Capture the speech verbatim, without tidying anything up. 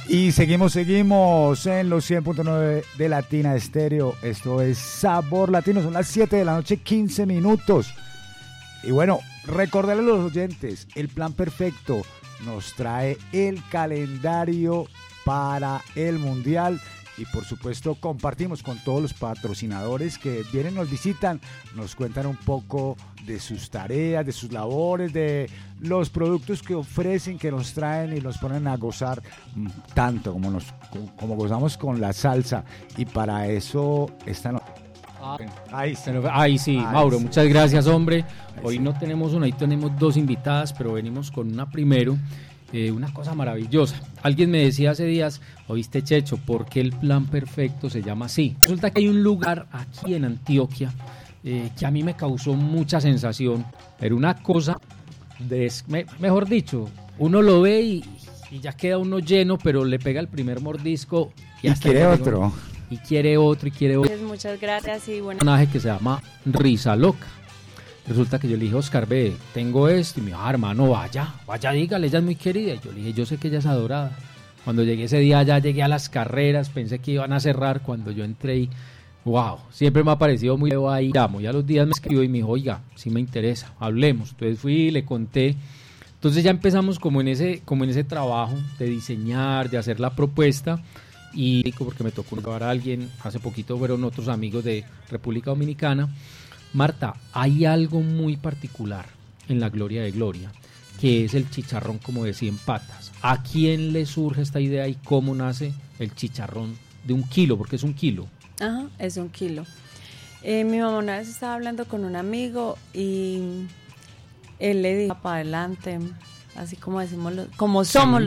Y seguimos, seguimos en los cien punto nueve de Latina Estéreo. Esto es Sabor Latino, son las siete de la noche, quince minutos. Y bueno, recordarles a los oyentes, el Plan Perfecto nos trae el calendario para el Mundial. Y por supuesto compartimos con todos los patrocinadores que vienen, nos visitan, nos cuentan un poco de sus tareas, de sus labores, de los productos que ofrecen, que nos traen y nos ponen a gozar tanto como, nos, como gozamos con la salsa. Y para eso esta noche. Ahí sí, ahí sí ahí Mauro, sí. Muchas gracias, hombre. Ahí Hoy sí. no tenemos una, ahí tenemos dos invitadas, pero venimos con una primero. Eh, una cosa maravillosa. Alguien me decía hace días, oíste, Checho, ¿por qué el Plan Perfecto se llama así? Resulta que hay un lugar aquí en Antioquia eh, que a mí me causó mucha sensación. Era una cosa, de, me, mejor dicho, uno lo ve y, y ya queda uno lleno, pero le pega el primer mordisco y, y hasta quiere otro. Y quiere otro y quiere otro. Muchas gracias y bueno. Un personaje que se llama Risa Loca. Resulta que yo le dije, Oscar, ve, tengo esto. Y me dijo, ah, hermano, vaya, vaya, dígale, ella es muy querida. Y yo le dije, yo sé que ella es adorada. Cuando llegué ese día, ya llegué a las carreras, pensé que iban a cerrar. Cuando yo entré y, wow, siempre me ha parecido muy ahí. Y a los días me escribió y me dijo, oiga, sí me interesa, hablemos. Entonces fui y le conté. Entonces ya empezamos como en ese, como en ese trabajo de diseñar, de hacer la propuesta. Y porque me tocó grabar a alguien, hace poquito fueron otros amigos de República Dominicana. Marta, hay algo muy particular en la Gloria de Gloria, que es el chicharrón como de cien patas. ¿A quién le surge esta idea y cómo nace el chicharrón de un kilo? Porque es un kilo. Ajá, es un kilo. Eh, mi mamá una vez estaba hablando con un amigo y él le dijo para adelante, así como decimos, los, como somos los